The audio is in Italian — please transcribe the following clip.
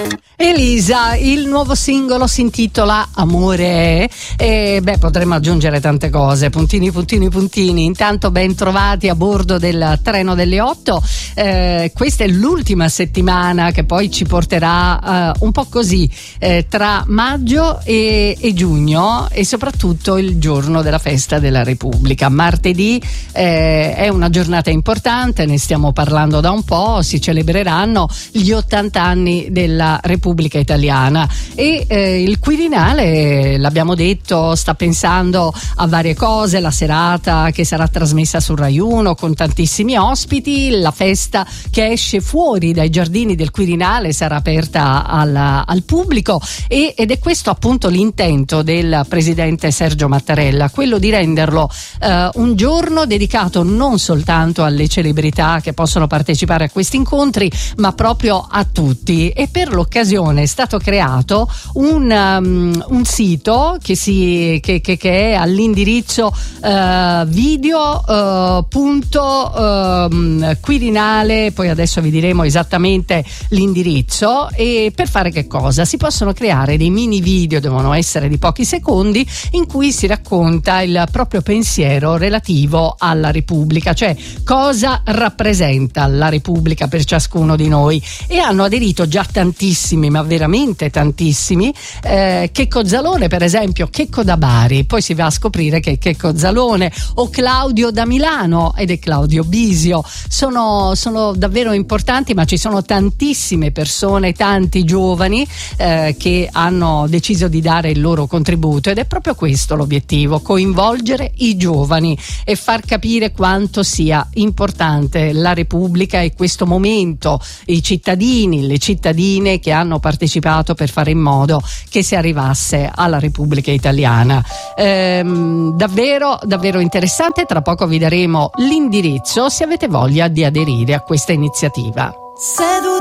Elisa, il nuovo singolo si intitola Amore e potremmo aggiungere tante cose, puntini puntini puntini. Intanto ben trovati a bordo del treno delle 8. Questa è l'ultima settimana che poi ci porterà un po' così tra maggio e giugno, e soprattutto il giorno della festa della Repubblica. Martedì è una giornata importante, ne stiamo parlando da un po', si celebreranno gli 80 anni della Repubblica Italiana e il Quirinale, l'abbiamo detto, sta pensando a varie cose: la serata che sarà trasmessa su Rai 1 con tantissimi ospiti, la festa che esce fuori dai giardini del Quirinale sarà aperta al pubblico ed è questo appunto l'intento del presidente Sergio Mattarella, quello di renderlo un giorno dedicato non soltanto alle celebrità che possono partecipare a questi incontri, ma proprio a tutti. E per l'occasione è stato creato un sito che è all'indirizzo video.quirinale, poi adesso vi diremo esattamente l'indirizzo. E per fare che cosa? Si possono creare dei mini video, devono essere di pochi secondi, in cui si racconta il proprio pensiero relativo alla Repubblica, cioè cosa rappresenta la Repubblica per ciascuno di noi. E hanno aderito già tantissimi, ma veramente tantissimi. Checco Zalone, per esempio, Checco da Bari, poi si va a scoprire che è Checco Zalone, o Claudio da Milano ed è Claudio Bisio. Sono davvero importanti, ma ci sono tantissime persone, tanti giovani che hanno deciso di dare il loro contributo, ed è proprio questo l'obiettivo: coinvolgere i giovani e far capire quanto sia importante la Repubblica e questo momento, i cittadini, le cittadine che hanno partecipato per fare in modo che si arrivasse alla Repubblica Italiana. Davvero davvero interessante. Tra poco vi daremo l'indirizzo se avete voglia di aderire a questa iniziativa.